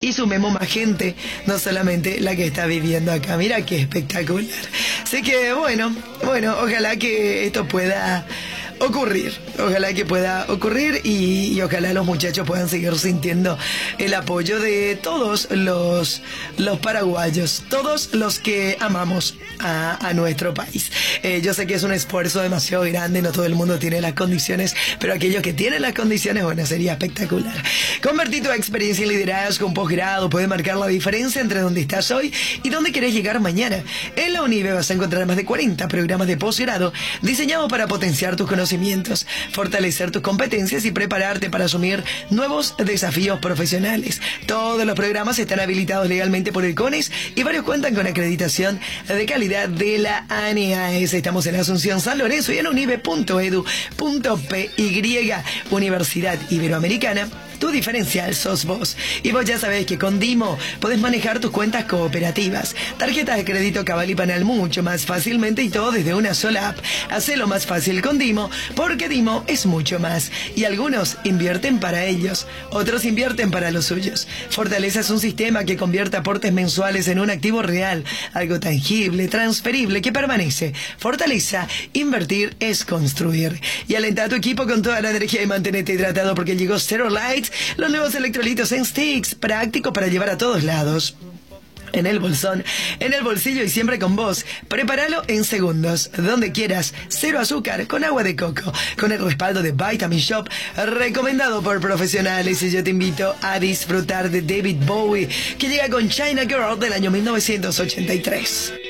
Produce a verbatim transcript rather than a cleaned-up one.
y sumemos más gente, no solamente la que está viviendo acá. Mira qué espectacular. Así que bueno, bueno, ojalá que esto pueda ocurrir, ojalá que pueda ocurrir y, y ojalá los muchachos puedan seguir sintiendo el apoyo de todos los, los paraguayos, todos los que amamos a, a nuestro país. Eh, yo sé que es un esfuerzo demasiado grande, no todo el mundo tiene las condiciones, pero aquellos que tienen las condiciones, bueno, sería espectacular. Convertir tu experiencia en liderazgo, un posgrado, puede marcar la diferencia entre donde estás hoy y dónde querés llegar mañana. En la UNIBE vas a encontrar más de cuarenta programas de posgrado diseñados para potenciar tus conocimientos, fortalecer tus competencias y prepararte para asumir nuevos desafíos profesionales. Todos los programas están habilitados legalmente por el CONES y varios cuentan con acreditación de calidad de la A N A S. Estamos en Asunción, San Lorenzo y en unive punto edu punto pe y. Universidad Iberoamericana. Tu diferencial sos vos. Y vos ya sabés que con Dimo podés manejar tus cuentas cooperativas, tarjetas de crédito Cabal y Panal mucho más fácilmente y todo desde una sola app. Hacelo más fácil con Dimo, porque Dimo es mucho más. Y algunos invierten para ellos, otros invierten para los suyos. Fortaleza es un sistema que convierte aportes mensuales en un activo real, algo tangible, transferible, que permanece. Fortaleza, invertir es construir. Y alenta a tu equipo con toda la energía y mantenerte hidratado porque llegó Zero Light, los nuevos electrolitos en sticks, práctico para llevar a todos lados. En el bolsón, en el bolsillo y siempre con vos. Prepáralo en segundos, donde quieras. Cero azúcar, con agua de coco, con el respaldo de Vitamin Shop, recomendado por profesionales. Y yo te invito a disfrutar de David Bowie, que llega con China Girl del año mil novecientos ochenta y tres.